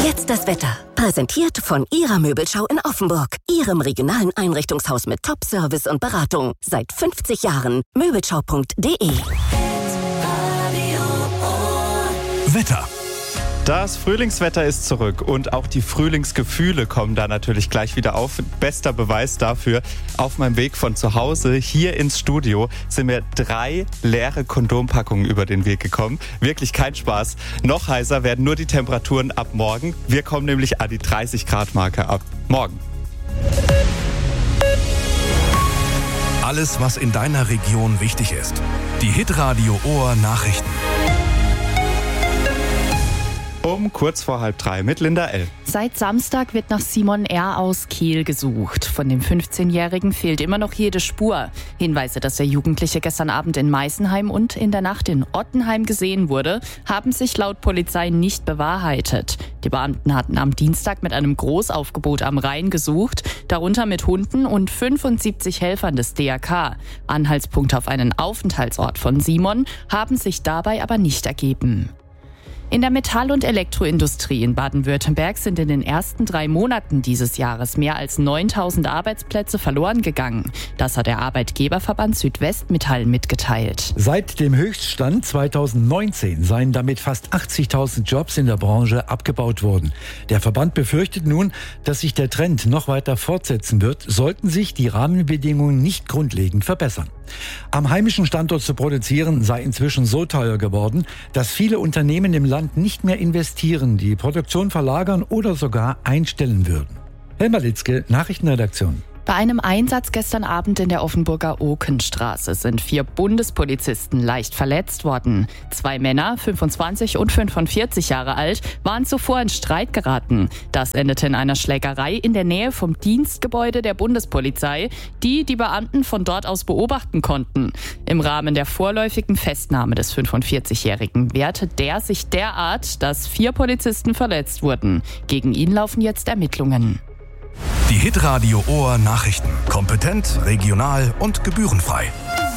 Jetzt das Wetter. Präsentiert von Ihrer Möbelschau in Offenburg. Ihrem regionalen Einrichtungshaus mit Top-Service und Beratung. Seit 50 Jahren. Möbelschau.de. Wetter. Das Frühlingswetter ist zurück und auch die Frühlingsgefühle kommen da natürlich gleich wieder auf. Bester Beweis dafür, auf meinem Weg von zu Hause hier ins Studio sind mir 3 leere Kondompackungen über den Weg gekommen. Wirklich kein Spaß. Noch heißer werden nur die Temperaturen ab morgen. Wir kommen nämlich an die 30-Grad-Marke ab morgen. Alles, was in deiner Region wichtig ist. Die Hitradio Ohr Nachrichten. Um kurz vor 2:30 mit Linda L. Seit Samstag wird nach Simon R. aus Kehl gesucht. Von dem 15-Jährigen fehlt immer noch jede Spur. Hinweise, dass der Jugendliche gestern Abend in Meißenheim und in der Nacht in Ottenheim gesehen wurde, haben sich laut Polizei nicht bewahrheitet. Die Beamten hatten am Dienstag mit einem Großaufgebot am Rhein gesucht, darunter mit Hunden und 75 Helfern des DRK. Anhaltspunkte auf einen Aufenthaltsort von Simon haben sich dabei aber nicht ergeben. In der Metall- und Elektroindustrie in Baden-Württemberg sind in den ersten 3 Monaten dieses Jahres mehr als 9.000 Arbeitsplätze verloren gegangen. Das hat der Arbeitgeberverband Südwestmetall mitgeteilt. Seit dem Höchststand 2019 seien damit fast 80.000 Jobs in der Branche abgebaut worden. Der Verband befürchtet nun, dass sich der Trend noch weiter fortsetzen wird, sollten sich die Rahmenbedingungen nicht grundlegend verbessern. Am heimischen Standort zu produzieren sei inzwischen so teuer geworden, dass viele Unternehmen im Land nicht mehr investieren, die Produktion verlagern oder sogar einstellen würden. Helma Litzke, Nachrichtenredaktion. Bei einem Einsatz gestern Abend in der Offenburger Okenstraße sind 4 Bundespolizisten leicht verletzt worden. 2 Männer, 25 und 45 Jahre alt, waren zuvor in Streit geraten. Das endete in einer Schlägerei in der Nähe vom Dienstgebäude der Bundespolizei, die Beamten von dort aus beobachten konnten. Im Rahmen der vorläufigen Festnahme des 45-Jährigen wehrte der sich derart, dass 4 Polizisten verletzt wurden. Gegen ihn laufen jetzt Ermittlungen. Die Hitradio Ohr Nachrichten. Kompetent, regional und gebührenfrei.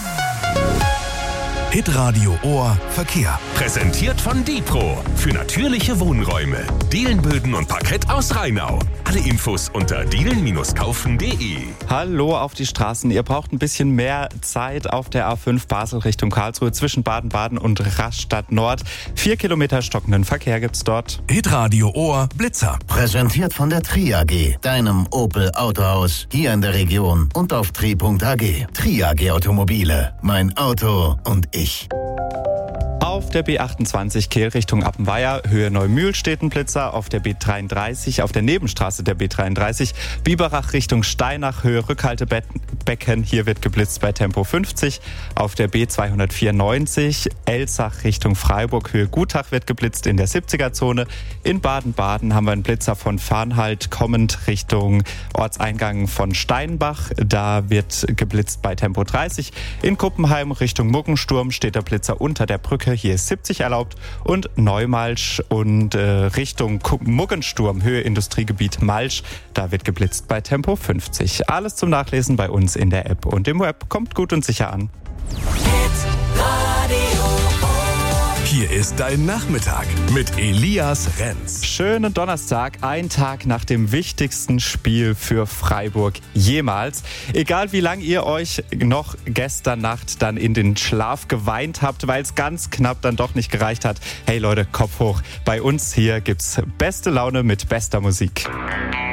Hitradio Ohr Verkehr. Präsentiert von Dipro für natürliche Wohnräume. Dielenböden und Parkett aus Rheinau. Alle Infos unter dielen-kaufen.de. Hallo auf die Straßen. Ihr braucht ein bisschen mehr Zeit auf der A5 Basel Richtung Karlsruhe zwischen Baden-Baden und Rastatt Nord. 4 Kilometer stockenden Verkehr gibt's dort. Hitradio Ohr Blitzer. Präsentiert von der Tri AG, deinem Opel Autohaus hier in der Region und auf tri.ag. Tri AG Automobile. Mein Auto und ich. Auf der B28 Kehl Richtung Appenweier, Höhe Neumühl steht ein Blitzer. Auf der B33, auf der Nebenstraße der B33, Biberach Richtung Steinach, Höhe Rückhaltebecken. Hier wird geblitzt bei Tempo 50. Auf der B294, Elsach Richtung Freiburg, Höhe Gutach wird geblitzt in der 70er-Zone. In Baden-Baden haben wir einen Blitzer von Farnhalt kommend Richtung Ortseingang von Steinbach. Da wird geblitzt bei Tempo 30. In Kuppenheim Richtung Muggensturm steht der Blitzer unter der Brücke. Hier ist 70 erlaubt und Neumalsch und Richtung Muggensturm, Höhe Industriegebiet Malsch, da wird geblitzt bei Tempo 50. Alles zum Nachlesen bei uns in der App und im Web. Kommt gut und sicher an. Hier ist dein Nachmittag mit Elias Renz. Schönen Donnerstag, ein Tag nach dem wichtigsten Spiel für Freiburg jemals. Egal wie lange ihr euch noch gestern Nacht dann in den Schlaf geweint habt, weil es ganz knapp dann doch nicht gereicht hat. Hey Leute, Kopf hoch. Bei uns hier gibt's beste Laune mit bester Musik.